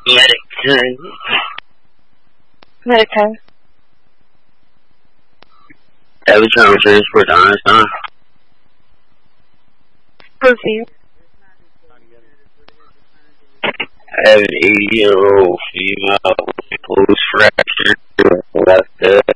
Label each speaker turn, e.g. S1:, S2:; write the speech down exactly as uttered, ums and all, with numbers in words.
S1: Medicine.
S2: Medicine.
S1: Every time transport to Einstein.
S2: Proceed.
S1: I have an eighty-year-old female with a closed fracture left hip.